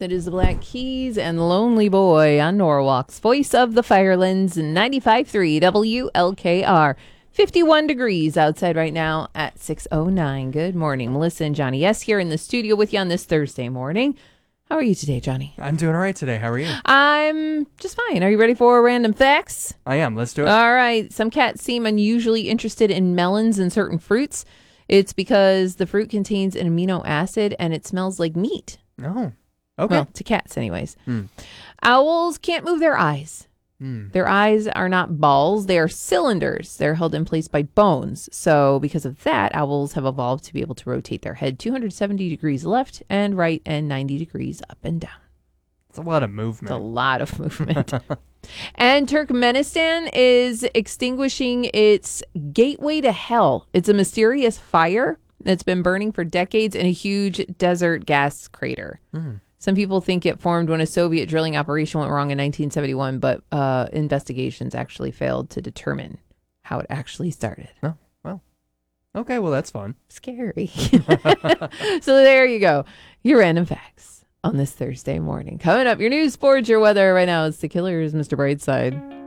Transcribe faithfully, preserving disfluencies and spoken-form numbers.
It is the Black Keys and Lonely Boy on Norwalk's Voice of the Firelands, ninety-five point three W L K R. fifty-one degrees outside right now at six oh nine. Good morning. Melissa and Johnny S. here in the studio with you on this Thursday morning. How are you today, Johnny? I'm doing all right today. How are you? I'm just fine. Are you ready for random facts? I am. Let's do it. All right. Some cats seem unusually interested in melons and certain fruits. It's because the fruit contains an amino acid and it smells like meat. Oh, okay. Well, to cats anyways. Mm. Owls can't move their eyes. Mm. Their eyes are not balls. They are cylinders. They're held in place by bones. So because of that, owls have evolved to be able to rotate their head two hundred seventy degrees left and right and ninety degrees up and down. It's a lot of movement. It's a lot of movement. And Turkmenistan is extinguishing its gateway to hell. It's a mysterious fire that's been burning for decades in a huge desert gas crater. Mm. Some people think it formed when a Soviet drilling operation went wrong in nineteen seventy-one, but uh, investigations actually failed to determine how it actually started. Oh, well. Okay, well, that's fun. Scary. So there you go. Your random facts on this Thursday morning. Coming up, your news, sports, your weather. Right now, it's the Killers, Mister Brightside.